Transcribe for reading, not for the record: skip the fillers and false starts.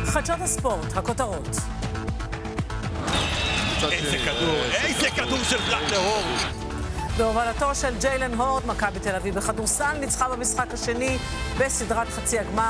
חדשות הספורט, הכותרות. איזה כדור של ברק נהור. בהובלתו של ג'יילן הורד, מכבי תל אביב בכדורסל ניצחה במשחק השני בסדרת חצי הגמר